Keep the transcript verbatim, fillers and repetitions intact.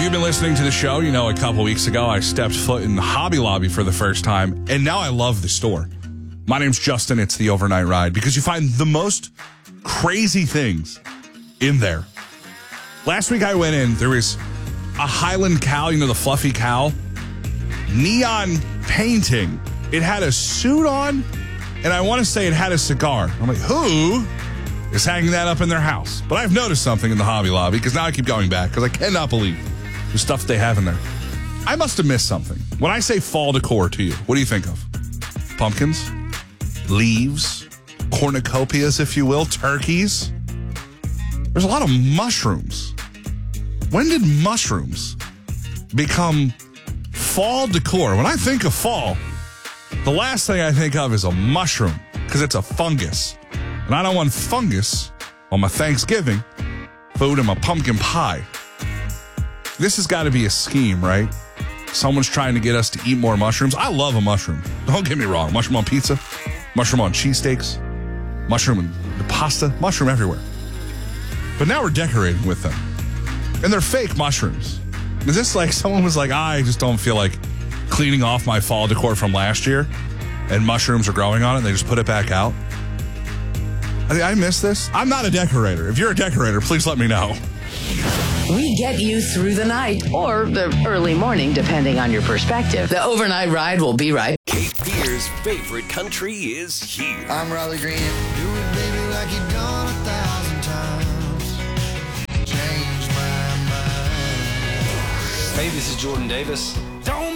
you've been listening to the show, you know a couple weeks ago I stepped foot in the Hobby Lobby for the first time, and now I love the store. My name's Justin. It's the Overnight Ride, because you find the most crazy things in there. Last week I went in, there was a Highland cow, you know, the fluffy cow, neon painting. It had a suit on, and I want to say it had a cigar. I'm like, who is hanging that up in their house? But I've noticed something in the Hobby Lobby, because now I keep going back, because I cannot believe the stuff they have in there. I must have missed something. When I say fall decor to you, what do you think of? Pumpkins? Leaves? Cornucopias, if you will? Turkeys? There's a lot of mushrooms. When did mushrooms become fall decor? When I think of fall, the last thing I think of is a mushroom, because it's a fungus. And I don't want fungus on my Thanksgiving food and my pumpkin pie. This has got to be a scheme, right? Someone's trying to get us to eat more mushrooms. I love a mushroom. Don't get me wrong. Mushroom on pizza, mushroom on cheesesteaks, mushroom in the pasta, mushroom everywhere. But now we're decorating with them. And they're fake mushrooms. Is this like someone was like, I just don't feel like cleaning off my fall decor from last year, and mushrooms are growing on it, and they just put it back out? I, I miss this. I'm not a decorator. If you're a decorator, please let me know. We get you through the night or the early morning, depending on your perspective. The Overnight Ride will be right. Cape Fear's favorite country is here. I'm Riley Green. Do it, baby, like you've done a thousand times. Change my mind. Hey, this is Jordan Davis. Don't